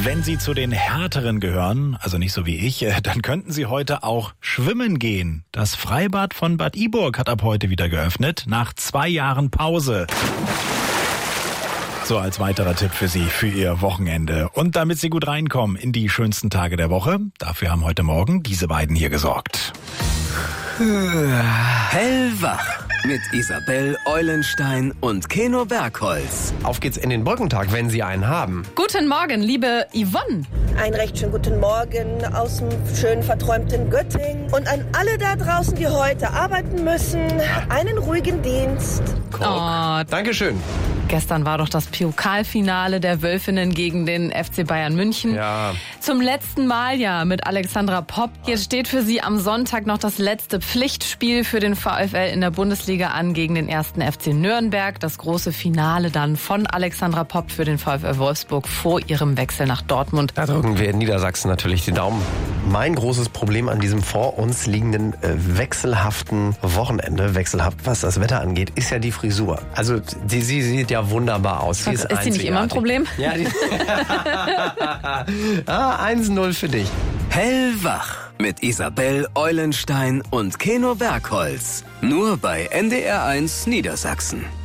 Wenn Sie zu den Härteren gehören, also nicht so wie ich, dann könnten Sie heute auch schwimmen gehen. Das Freibad von Bad Iburg hat ab heute wieder geöffnet, nach 2 Jahren Pause. So als weiterer Tipp für Sie, für Ihr Wochenende. Und damit Sie gut reinkommen in die schönsten Tage der Woche, dafür haben heute Morgen diese beiden hier gesorgt. Hellwach mit Isabel Eulenstein und Keno Bergholz. Auf geht's in den Brückentag, wenn Sie einen haben. Guten Morgen, liebe Yvonne. Einen recht schönen guten Morgen aus dem schön verträumten Göttingen. Und an alle da draußen, die heute arbeiten müssen, einen ruhigen Dienst. Oh, Dankeschön. gestern war doch das Pokalfinale der Wölfinnen gegen den FC Bayern München. Ja. Zum letzten Mal ja mit Alexandra Popp. Jetzt steht für sie am Sonntag noch das letzte Pflichtspiel für den VfL in der Bundesliga an gegen den 1. FC Nürnberg. Das große Finale dann von Alexandra Popp für den VfL Wolfsburg vor ihrem Wechsel nach Dortmund. Da drücken wir in Niedersachsen natürlich die Daumen. Mein großes Problem an diesem vor uns liegenden wechselhaften Wochenende, wechselhaft was das Wetter angeht, ist ja die Frisur. Also sie sieht ja wunderbar aus. Sie ist sie nicht immer ein Problem? Ja, 1-0 für dich. Hellwach mit Isabel Eulenstein und Keno Bergholz. Nur bei NDR1 Niedersachsen.